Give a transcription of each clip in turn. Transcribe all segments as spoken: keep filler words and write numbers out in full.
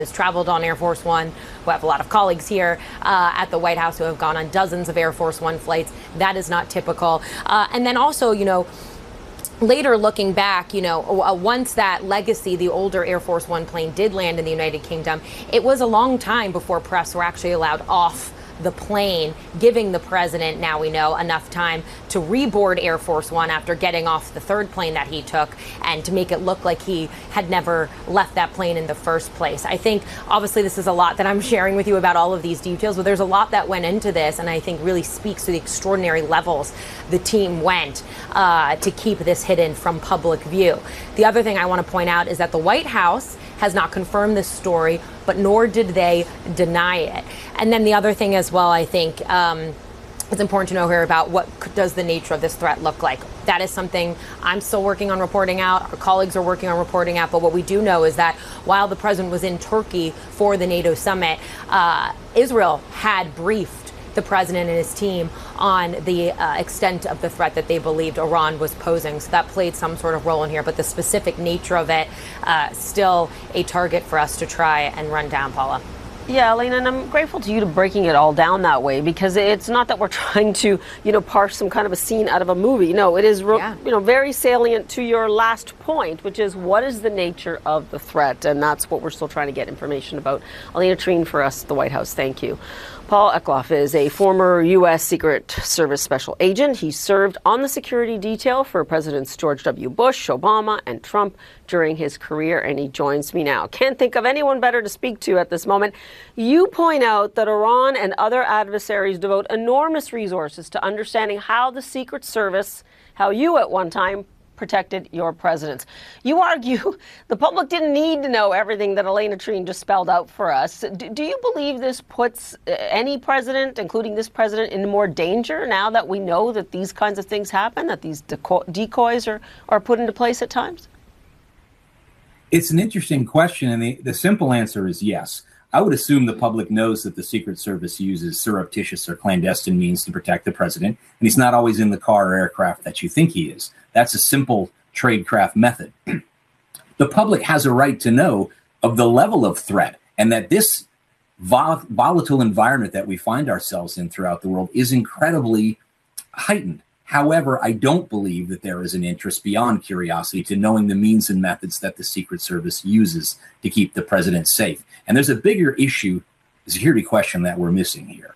has traveled on Air Force One. We have a lot of colleagues here uh, at the White House who have gone on dozens of Air Force One flights. That is not typical. Uh, and then also, you know, later looking back, you know, uh, once that legacy, the older Air Force One plane did land in the United Kingdom, it was a long time before press were actually allowed off the plane, giving the president, now we know, enough time to reboard Air Force One after getting off the third plane that he took and to make it look like he had never left that plane in the first place. I think obviously this is a lot that I'm sharing with you about all of these details, but there's a lot that went into this, and I think really speaks to the extraordinary levels the team went uh, to keep this hidden from public view. The other thing I want to point out is that the White House has not confirmed this story, but nor did they deny it. And then the other thing as well, I think um, it's important to know here about what does the nature of this threat look like. That is something I'm still working on reporting out. Our colleagues are working on reporting out. But what we do know is that while the president was in Turkey for the NATO summit, uh, Israel had briefed the president and his team on the uh, extent of the threat that they believed Iran was posing. So that played some sort of role in here, but the specific nature of it, uh, still a target for us to try and run down, Paula. Yeah, Elena, and I'm grateful to you to breaking it all down that way, because it's not that we're trying to, you know, parse some kind of a scene out of a movie. No, it is, yeah. you know, very salient to your last point, which is what is the nature of the threat? And that's what we're still trying to get information about. Elena Treen for us at the White House. Thank you. Paul Eklof is a former U S Secret Service special agent. He served on the security detail for Presidents George W. Bush, Obama, and Trump during his career, and he joins me now. Can't think of anyone better to speak to at this moment. You point out that Iran and other adversaries devote enormous resources to understanding how the Secret Service, how you at one time protected your presidents. You argue the public didn't need to know everything that Elena Treen just spelled out for us. Do, do you believe this puts any president, including this president, in more danger now that we know that these kinds of things happen, that these deco- decoys are, are put into place at times? It's an interesting question, and the, the simple answer is yes. I would assume the public knows that the Secret Service uses surreptitious or clandestine means to protect the president, and he's not always in the car or aircraft that you think he is. That's a simple tradecraft method. The public has a right to know of the level of threat, and that this vol- volatile environment that we find ourselves in throughout the world is incredibly heightened. However, I don't believe that there is an interest beyond curiosity to knowing the means and methods that the Secret Service uses to keep the president safe. And there's a bigger issue, the security question that we're missing here.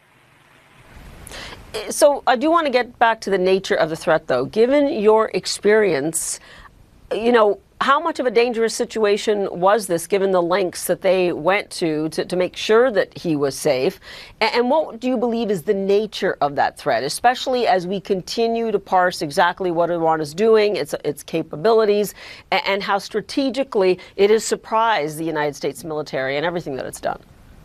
So I do want to get back to the nature of the threat, though. Given your experience, you know, how much of a dangerous situation was this, given the lengths that they went to to, to make sure that he was safe? And, and what do you believe is the nature of that threat, especially as we continue to parse exactly what Iran is doing, its, its capabilities, and, and how strategically it has surprised the United States military and everything that it's done?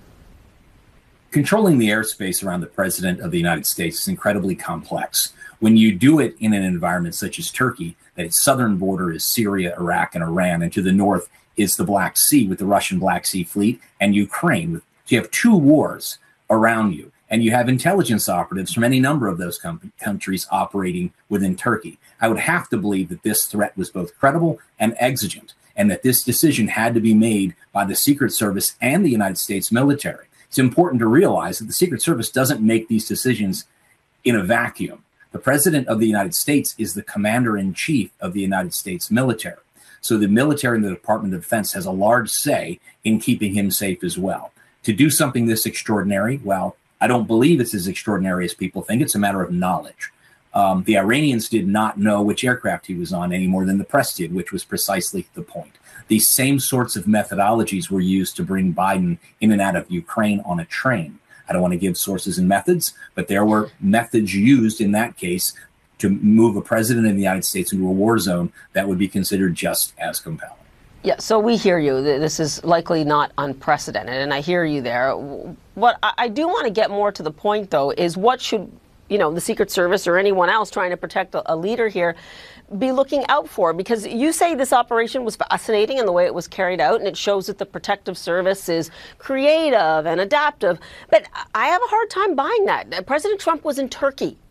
Controlling the airspace around the president of the United States is incredibly complex. When you do it in an environment such as Turkey, that its southern border is Syria, Iraq, and Iran, and to the north is the Black Sea with the Russian Black Sea Fleet, and Ukraine. With, you have two wars around you, and you have intelligence operatives from any number of those com- countries operating within Turkey. I would have to believe that this threat was both credible and exigent, and that this decision had to be made by the Secret Service and the United States military. It's important to realize that the Secret Service doesn't make these decisions in a vacuum. The President of the United States is the Commander-in-Chief of the United States military. So the military and the Department of Defense has a large say in keeping him safe as well. To do something this extraordinary, well, I don't believe it's as extraordinary as people think. It's a matter of knowledge. Um, the Iranians did not know which aircraft he was on any more than the press did, which was precisely the point. These same sorts of methodologies were used to bring Biden in and out of Ukraine on a train. I don't want to give sources and methods, but there were methods used in that case to move a president of the United States into a war zone that would be considered just as compelling. Yeah, so we hear you. This is likely not unprecedented, and I hear you there. What I do want to get more to the point, though, is what should, you know, the Secret Service or anyone else trying to protect a leader here be looking out for? Because you say this operation was fascinating in the way it was carried out, and it shows that the protective service is creative and adaptive. But I have a hard time buying that. President Trump was in Turkey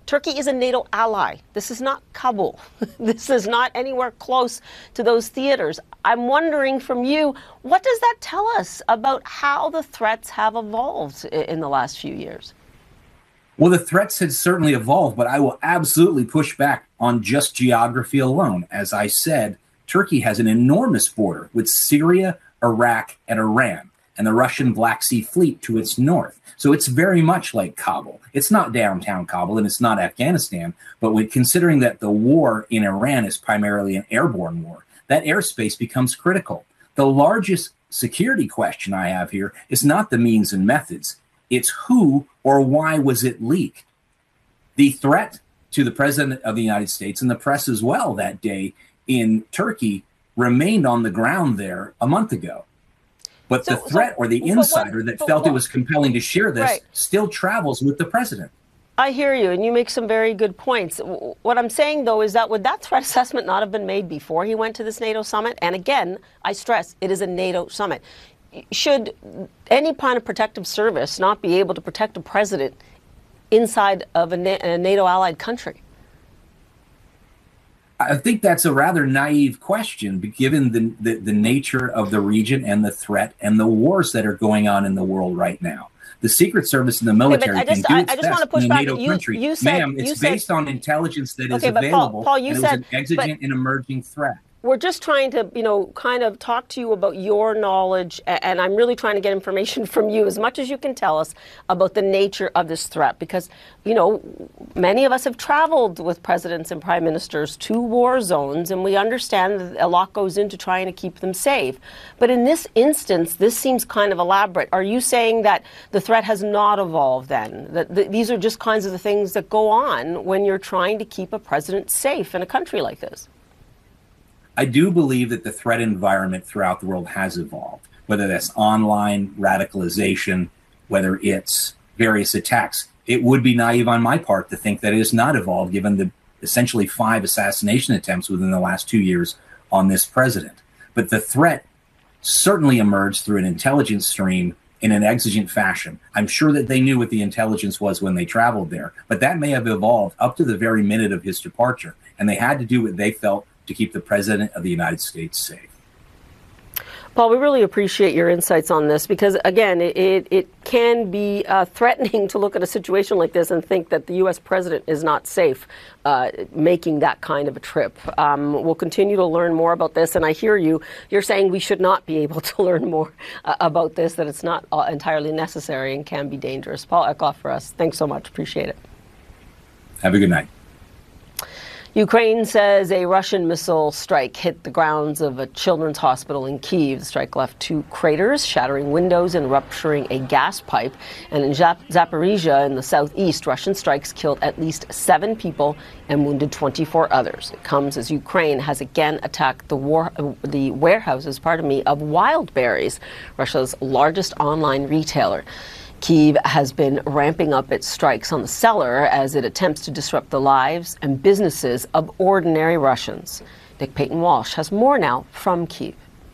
Turkey is a NATO ally. This is not Kabul. This is not anywhere close to those theaters. I'm wondering from you, what does that tell us about how the threats have evolved in the last few years? Well, the threats had certainly evolved, but I will absolutely push back on just geography alone. As I said, Turkey has an enormous border with Syria, Iraq, and Iran, and the Russian Black Sea Fleet to its north. So it's very much like Kabul. It's not downtown Kabul and it's not Afghanistan, but with considering that the war in Iran is primarily an airborne war, that airspace becomes critical. The largest security question I have here is not the means and methods. It's who or why was it leaked? The threat to the President of the United States and the press as well that day in Turkey remained on the ground there a month ago. But so, the threat so, or the insider what, that felt what, it was compelling to share this right. still travels with the president. I hear you, and you make some very good points. What I'm saying, though, is that would that threat assessment not have been made before he went to this NATO summit? And again, I stress, it is a NATO summit. Should any kind of protective service not be able to protect a president inside of a, Na- a NATO-allied country? I think that's a rather naive question, given the, the, the nature of the region and the threat and the wars that are going on in the world right now. The Secret Service and the military okay, can do its I, I just want to push in a back. NATO you, country. You said, Ma'am, it's you said, based on intelligence that okay, is but available. Paul, Paul, you and said, it was an exigent and emerging threat. We're just trying to, you know, kind of talk to you about your knowledge, and I'm really trying to get information from you as much as you can tell us about the nature of this threat, because, you know, many of us have traveled with presidents and prime ministers to war zones, and we understand that a lot goes into trying to keep them safe. But in this instance, this seems kind of elaborate. Are you saying that the threat has not evolved then? That th- these are just kinds of the things that go on when you're trying to keep a president safe in a country like this? I do believe that the threat environment throughout the world has evolved, whether that's online radicalization, whether it's various attacks. It would be naive on my part to think that it has not evolved, given the essentially five assassination attempts within the last two years on this president. But the threat certainly emerged through an intelligence stream in an exigent fashion. I'm sure that they knew what the intelligence was when they traveled there, but that may have evolved up to the very minute of his departure, and they had to do what they felt to keep the President of the United States safe. Paul, we really appreciate your insights on this because, again, it, it can be uh, threatening to look at a situation like this and think that the U S president is not safe uh, making that kind of a trip. Um, we'll continue to learn more about this, and I hear you. You're saying we should not be able to learn more uh, about this, that it's not uh, entirely necessary and can be dangerous. Paul Eklof for us. Thanks so much. Appreciate it. Have a good night. Ukraine says a Russian missile strike hit the grounds of a children's hospital in Kyiv. The strike left two craters, shattering windows and rupturing a gas pipe. And in Zap- Zaporizhia in the southeast, Russian strikes killed at least seven people and wounded twenty-four others. It comes as Ukraine has again attacked the, war- the warehouses, pardon me, of Wildberries, Russia's largest online retailer. Kyiv has been ramping up its strikes on the seller as it attempts to disrupt the lives and businesses of ordinary Russians. Nick Payton-Walsh has more now from Kyiv.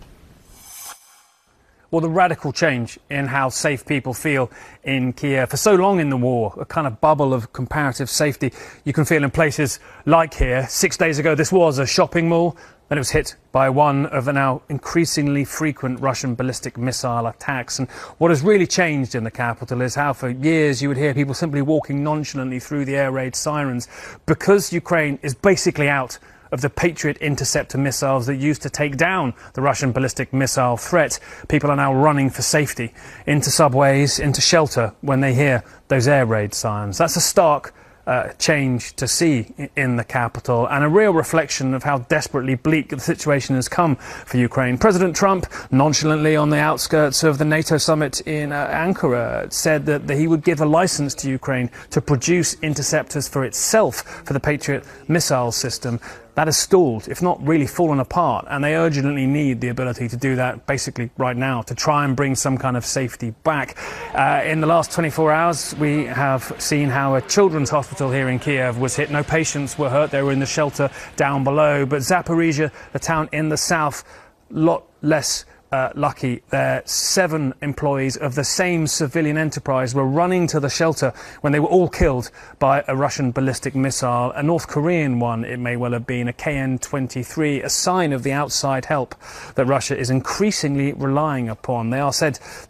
Well, the radical change in how safe people feel in Kiev. For so long in the war, a kind of bubble of comparative safety you can feel in places like here. Six days ago, this was a shopping mall. Then it was hit by one of the now increasingly frequent Russian ballistic missile attacks. And what has really changed in the capital is how for years you would hear people simply walking nonchalantly through the air raid sirens. Because Ukraine is basically out of the Patriot interceptor missiles that used to take down the Russian ballistic missile threat, people are now running for safety into subways, into shelter when they hear those air raid sirens. That's a stark Uh, change to see in the capital and a real reflection of how desperately bleak the situation has come for Ukraine. President Trump, nonchalantly on the outskirts of the NATO summit in uh, Ankara, said that, that he would give a license to Ukraine to produce interceptors for itself for the Patriot missile system. That has stalled, if not really fallen apart, and they urgently need the ability to do that basically right now to try and bring some kind of safety back. Uh, in the last twenty-four hours, we have seen how a children's hospital here in Kiev was hit. No patients were hurt. They were in the shelter down below. But Zaporizhia, the town in the south, lot less uh, lucky there. Seven employees of the same civilian enterprise were running to the shelter when they were all killed by a Russian ballistic missile, a North Korean one, it may well have been, a K N twenty-three, a sign of the outside help that Russia is increasingly relying upon. They are said